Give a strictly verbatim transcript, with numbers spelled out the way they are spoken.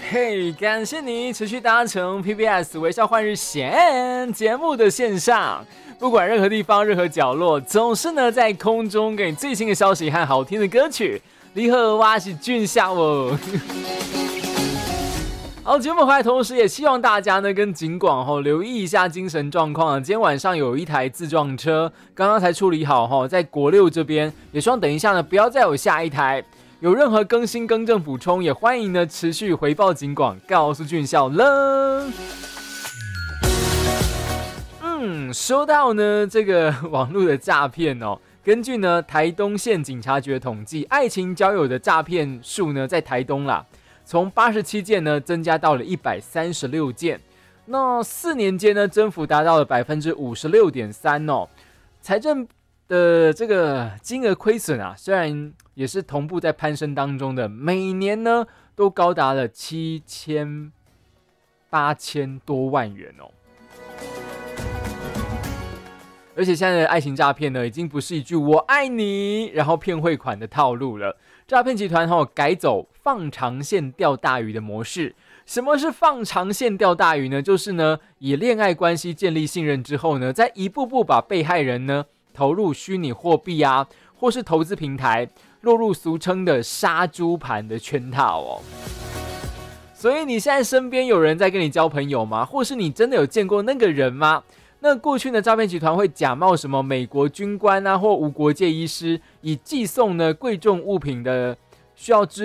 嘿，感谢你持续搭乘 P B S 微笑换日线节目的线上，不管任何地方、任何角落，总是呢在空中给你最新的消息和好听的歌曲。你好，我是俊孝哦。好，节目回来，同时也希望大家呢跟警广吼留意一下精神状况。今天晚上有一台自撞车，刚刚才处理好吼，在国六这边，也希望等一下呢不要再有下一台。有任何更新更正补充，也欢迎呢持续回报警广，告诉俊孝了。嗯，说到呢这个网络的诈骗哦，根据呢台东县警察局的统计，爱情交友的诈骗数呢在台东啦，从八十七件呢增加到了一百三十六件，那四年间呢增幅达到了百分之五十六点三哦。财政的这个金额亏损啊，虽然也是同步在攀升当中的，每年呢都高达了七千八千多万元哦。而且现在的爱情诈骗呢，已经不是一句我爱你然后骗汇款的套路了。诈骗集团吼改走放长线钓大鱼的模式。什么是放长线钓大鱼呢？就是呢以恋爱关系建立信任之后呢，再一步步把被害人呢投入虚拟货币啊，或是投资平台，落入俗称的杀猪盘的圈套哦。所以你现在身边有人在跟你交朋友吗？或是你真的有见过那个人吗？那过去的诈骗集团会假冒什么美国军官啊，或无国界医师，以寄送呢贵重物品的需要支